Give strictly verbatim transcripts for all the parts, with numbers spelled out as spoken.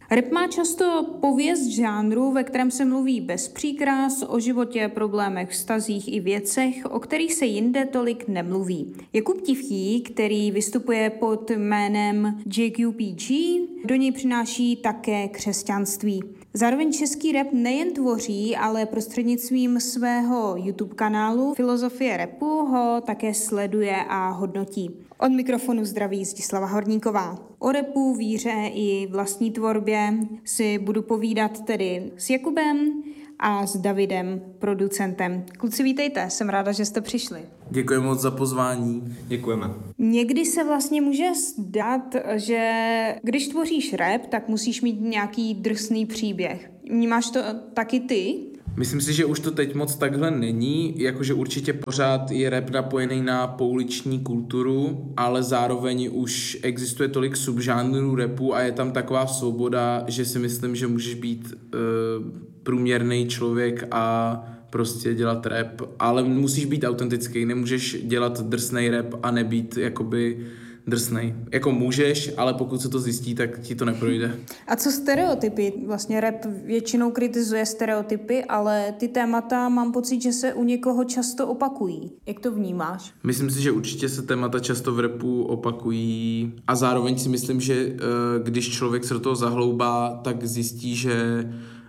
Rap má často pověst žánru, ve kterém se mluví bez příkrás, o životě, problémech, vztazích i věcech, o kterých se jinde tolik nemluví. Jakub Tichý, který vystupuje pod jménem J Q P G, do něj přináší také křesťanství. Zároveň český rap nejen tvoří, ale prostřednictvím svého YouTube kanálu Filozofie rapu ho také sleduje a hodnotí. Od mikrofonu zdraví Zdislava Horníková. O rapu, víře i vlastní tvorbě si budu povídat tedy s Jakubem a s Davidem, producentem. Kluci, vítejte, jsem ráda, že jste přišli. Děkujeme moc za pozvání. Děkujeme. Někdy se vlastně může zdát, že když tvoříš rap, tak musíš mít nějaký drsný příběh. Vnímáš to taky ty? Myslím si, že už to teď moc takhle není, jakože určitě pořád je rap napojený na pouliční kulturu, ale zároveň už existuje tolik subžánrů rapu a je tam taková svoboda, že si myslím, že můžeš být uh, průměrný člověk a prostě dělat rap, ale musíš být autentický, nemůžeš dělat drsnej rap a nebýt jakoby drsnej. Jako můžeš, ale pokud se to zjistí, tak ti to neprojde. A co stereotypy? Vlastně rap většinou kritizuje stereotypy, ale ty témata mám pocit, že se u někoho často opakují. Jak to vnímáš? Myslím si, že určitě se témata často v rapu opakují a zároveň si myslím, že když člověk se do toho zahloubá, tak zjistí, že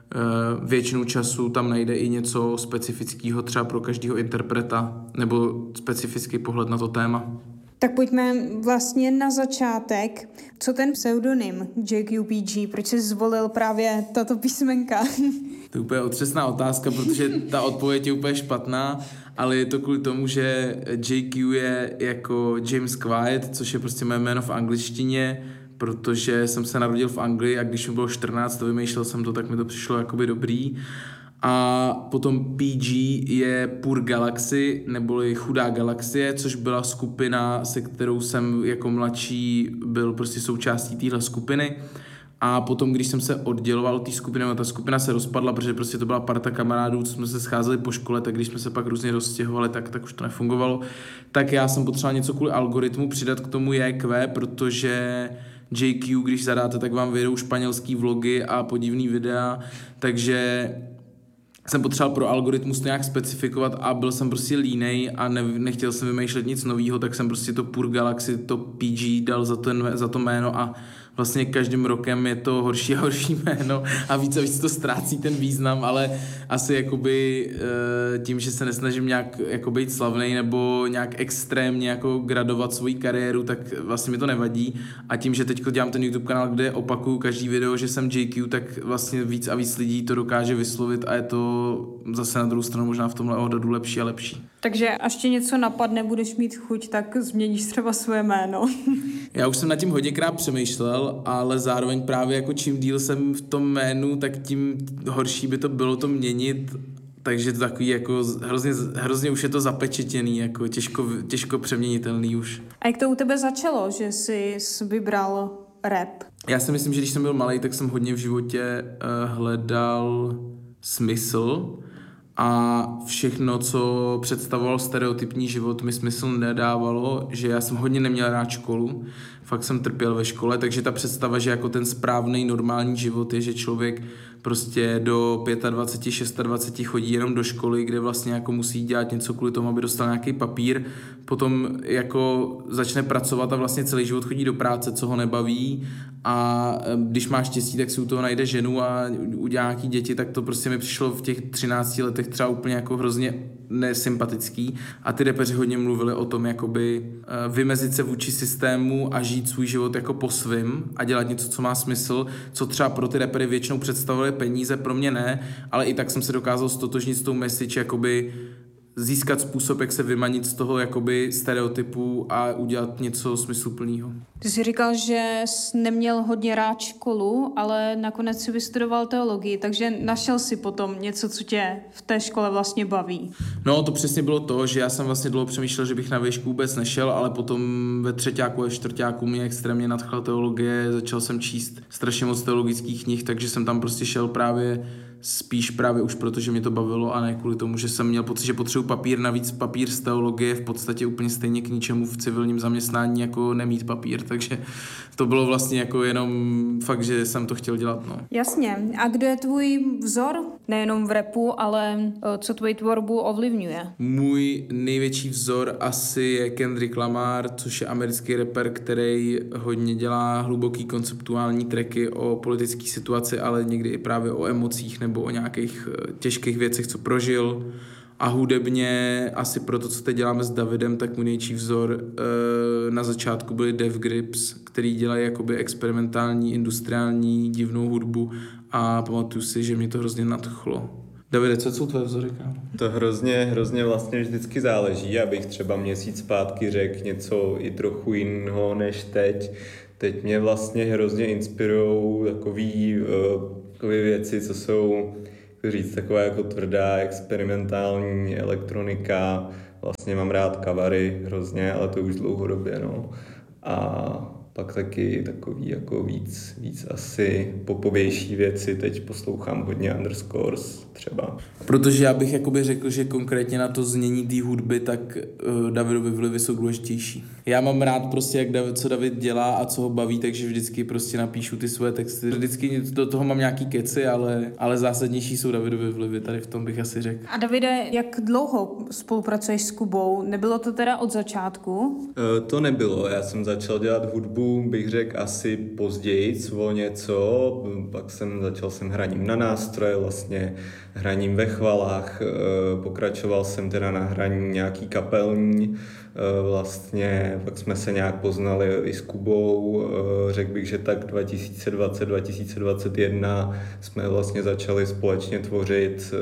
většinu času tam najde i něco specifického třeba pro každého interpreta nebo specifický pohled na to téma. Tak pojďme vlastně na začátek. Co ten pseudonym J Q P G? Proč jsi zvolil právě tato písmenka? To je úplně otřesná otázka, protože ta odpověď je úplně špatná, ale je to kvůli tomu, že J Q je jako James Quiet, což je prostě mé jméno v angličtině, protože jsem se narodil v Anglii a když mi bylo čtrnáct, vymýšlel jsem to, tak mi to přišlo jakoby dobrý. A potom P G je Pur Galaxy, neboli Chudá galaxie, což byla skupina, se kterou jsem jako mladší byl prostě součástí téhle skupiny. A potom, když jsem se odděloval od té skupiny, ta skupina se rozpadla, protože prostě to byla parta kamarádů, co jsme se scházeli po škole, tak když jsme se pak různě rozstěhovali, tak, tak už to nefungovalo. Tak já jsem potřeboval něco kvůli algoritmu přidat k tomu J Q, protože J Q, když zadáte, tak vám vyjdou španělský vlogy a podivný videa, takže jsem potřeboval pro algoritmus to nějak specifikovat a byl jsem prostě línej a ne, nechtěl jsem vymýšlet nic nového, tak jsem prostě to Pur Galaxy, to P G dal za to, za to jméno a vlastně každým rokem je to horší a horší jméno a víc a víc to ztrácí ten význam, ale asi jakoby tím, že se nesnažím nějak jako být slavnej nebo nějak extrémně jako gradovat svoji kariéru, tak vlastně mi to nevadí a tím, že teď dělám ten YouTube kanál, kde opakuju každý video, že jsem J Q, tak vlastně víc a víc lidí to dokáže vyslovit a je to zase na druhou stranu možná v tomhle ohledu lepší a lepší. Takže až tě něco napadne, budeš mít chuť, tak změníš třeba svoje jméno. Já už jsem nad tím hodněkrát přemýšlel, ale zároveň právě jako čím díl jsem v tom jménu, tak tím horší by to bylo to měnit, takže to takový jako hrozně, hrozně už je to zapečetěný, jako těžko, těžko přeměnitelný už. A jak to u tebe začalo, že jsi vybral rap? Já si myslím, že když jsem byl malý, tak jsem hodně v životě uh, hledal smysl a všechno, co představoval stereotypní život, mi smysl nedávalo, že já jsem hodně neměl rád školu, fakt jsem trpěl ve škole, takže ta představa, že jako ten správný normální život je, že člověk prostě do dvacet pět, dvacet šest chodí jenom do školy, kde vlastně jako musí dělat něco kvůli tomu, aby dostal nějaký papír, potom jako začne pracovat a vlastně celý život chodí do práce, co ho nebaví a když máš štěstí, tak si u toho najde ženu a udělá nějaký děti, tak to prostě mi přišlo v těch třinácti letech třeba úplně jako hrozně nesympatický a ty rapeři hodně mluvili o tom jakoby vymezit se vůči systému a žít svůj život jako po svým a dělat něco, co má smysl, co třeba pro ty rapery většinou představuje peníze, pro mě ne, ale i tak jsem se dokázal stotožnit s tou message, jakoby získat způsob, jak se vymanit z toho jakoby stereotypu a udělat něco smysluplného. Ty jsi říkal, že jsi neměl hodně rád školu, ale nakonec si vystudoval teologii, takže našel si potom něco, co tě v té škole vlastně baví. No, to přesně bylo to, že já jsem vlastně dlouho přemýšlel, že bych na výšku vůbec nešel, ale potom ve třeťáku a čtvrťáku mě extrémně nadchla teologie, začal jsem číst strašně moc teologických knih, takže jsem tam prostě šel právě spíš právě už proto, že mě to bavilo a ne kvůli tomu, že jsem měl pocit, že potřebuji papír, navíc papír z teologie v podstatě úplně stejně k ničemu v civilním zaměstnání jako nemít papír, takže to bylo vlastně jako jenom fakt, že jsem to chtěl dělat. No. Jasně. A kdo je tvůj vzor? Nejenom v rapu, ale co tvoji tvorbu ovlivňuje? Můj největší vzor asi je Kendrick Lamar, což je americký rapper, který hodně dělá hluboký konceptuální tracky o politické situaci, ale někdy i právě o emocích nebo o nějakých těžkých věcech, co prožil. A hudebně asi pro to, co teď děláme s Davidem, tak můj největší vzor e, na začátku byli Dev Grips, který dělají jakoby experimentální, industriální, divnou hudbu a pamatuju si, že mě to hrozně nadchlo. Davide, co jsou tvoje vzory, kámo? To hrozně, hrozně vlastně vždycky záleží, abych třeba měsíc zpátky řekl něco i trochu jiného než teď. Teď mě vlastně hrozně inspirujou takový, uh, takové věci, co jsou, jak říct, taková jako tvrdá experimentální elektronika. Vlastně mám rád kavary hrozně, ale to už dlouhodobě, no. A pak taky takový jako víc, víc asi popovější věci. Teď poslouchám hodně Underscores třeba. Protože já bych jakoby řekl, že konkrétně na to znění té hudby, tak uh, Davidovy vlivy jsou důležitější. Já mám rád prostě, jak David, co David dělá a co ho baví, takže vždycky prostě napíšu ty svoje texty. Vždycky do toho mám nějaký keci, ale, ale zásadnější jsou Davidovy vlivy, tady v tom bych asi řekl. A Davide, jak dlouho spolupracuješ s Kubou? Nebylo to teda od začátku? Uh, to nebylo, já jsem začal dělat hudbu, bych řekl asi později, o něco, pak jsem začal jsem hraním na nástroje, vlastně hraním ve chvalách, pokračoval jsem teda na hraní nějaký kapelní, vlastně pak jsme se nějak poznali i s Kubou, řekl bych, že tak dva tisíce dvacet dva tisíce dvacet jedna jsme vlastně začali společně tvořit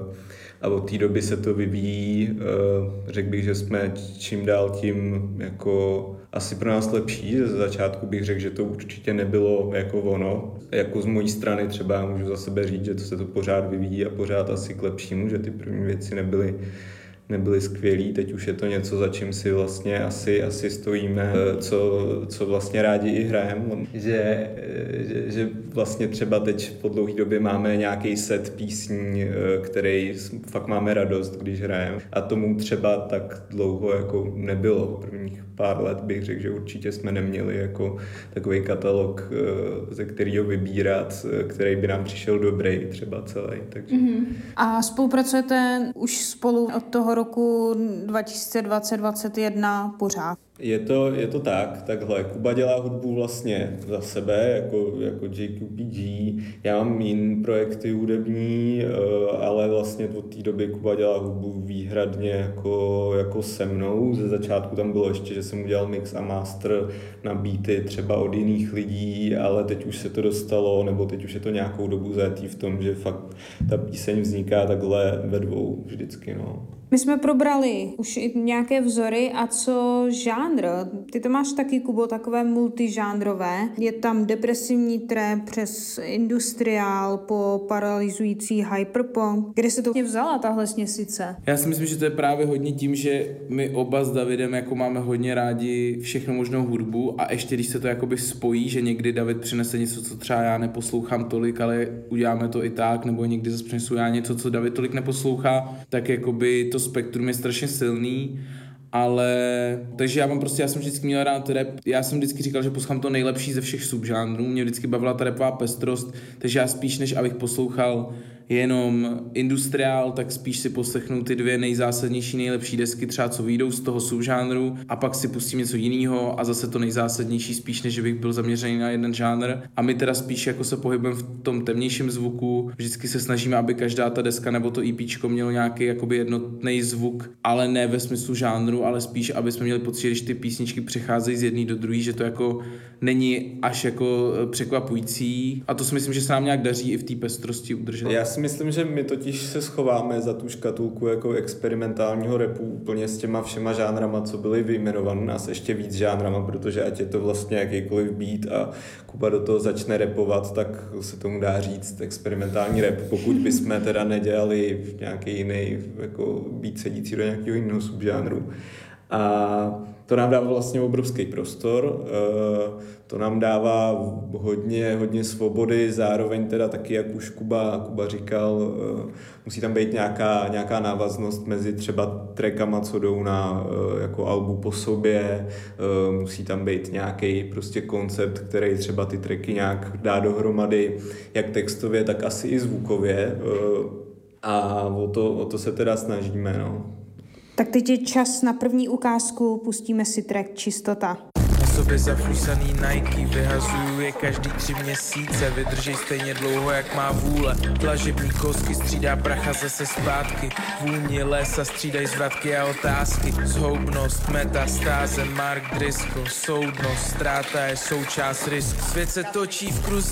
a od té doby se to vyvíjí. Řekl bych, že jsme čím dál tím jako asi pro nás lepší. Ze začátku bych řekl, že to určitě nebylo jako ono. Jako z mojí strany třeba můžu za sebe říct, že to se to pořád vyvíjí a pořád asi k lepšímu, že ty první věci nebyly nebyly skvělý, teď už je to něco, za čím si vlastně asi, asi stojíme, co, co vlastně rádi i hrajeme, že, že, že vlastně třeba teď po dlouhé době máme nějaký set písní, který fakt máme radost, když hrajeme a tomu třeba tak dlouho jako nebylo. Prvních pár let bych řekl, že určitě jsme neměli jako takový katalog, ze kterého vybírat, který by nám přišel dobrý třeba celý. Takže. Mm-hmm. A spolupracujete už spolu od toho roku dva tisíce dvacet dvacet jedna pořád? Je to, je to tak, takhle. Kuba dělá hudbu vlastně za sebe, jako, jako J Q P G. Já mám jiné projekty hudební, ale vlastně od té doby Kuba dělá hudbu výhradně jako, jako se mnou. Ze začátku tam bylo ještě, že jsem udělal mix a master na beaty třeba od jiných lidí, ale teď už se to dostalo, nebo teď už je to nějakou dobu zátý v tom, že fakt ta píseň vzniká takhle ve dvou vždycky, no. My jsme probrali už i nějaké vzory a co žánr? Ty to máš taky, Kubo, takové multižánrové. Je tam depresivní trap přes industriál po paralyzující hyperpop. Kde se to mě vzala tahle směsice? Já si myslím, že to je právě hodně tím, že my oba s Davidem jako máme hodně rádi všechno možnou hudbu a ještě když se to jakoby spojí, že někdy David přinese něco, co třeba já neposlouchám tolik, ale uděláme to i tak, nebo někdy zase přinesu já něco, co David tolik neposlouchá, tak jakoby to spektrum je strašně silný, ale takže já mám prostě, já jsem vždycky měl rád rap, já jsem vždycky říkal, že poslouchám to nejlepší ze všech subžánrů, mě vždycky bavila ta rapová pestrost, takže já spíš než abych poslouchal jenom industriál, tak spíš si poslechnu ty dvě nejzásadnější, nejlepší desky, třeba co vyjdou z toho subžánru a pak si pustím něco jiného a zase to nejzásadnější spíš, než bych byl zaměřený na jeden žánr. A my teda spíš jako se pohybujeme v tom temnějším zvuku, vždycky se snažíme, aby každá ta deska nebo to EPčko mělo nějaký jakoby jednotný zvuk, ale ne ve smyslu žánru, ale spíš, aby jsme měli pocit, když ty písničky přecházejí z jedné do druhé, že to jako není až jako překvapující. A to si myslím, že se nám nějak daří i v té pestrosti udržet. Já si myslím, že my totiž se schováme za tu škatulku jako experimentálního rapu úplně s těma všema žánrama, co byly vyjmenované, nás ještě víc žánrama, protože ať je to vlastně jakýkoliv beat a Kuba do toho začne rapovat, tak se tomu dá říct experimentální rap, pokud bychom teda nedělali nějaký jiný jako beat sedící do nějakého jiného subžánru. A to nám dává vlastně obrovský prostor, to nám dává hodně, hodně svobody, zároveň teda taky, jak už Kuba, Kuba říkal, musí tam být nějaká, nějaká návaznost mezi třeba trackama, co jdou na jako albu po sobě, musí tam být nějaký prostě koncept, který třeba ty tracky nějak dá dohromady, jak textově, tak asi i zvukově, a o to, o to se teda snažíme, no. Tak teď je čas na první ukázku, pustíme si track Čistota. Na sobě zafusaný Nike, vyhazuju je každý tři měsíce, vydržej stejně dlouho, jak má vůle. Tlažební kostky střídá pracha zase zpátky, vůni lesa střídají zvratky a otázky. Zhoubnost, metastáze, Mark Driscoll, soudnost, ztráta je součást risk. Svět se točí v kruze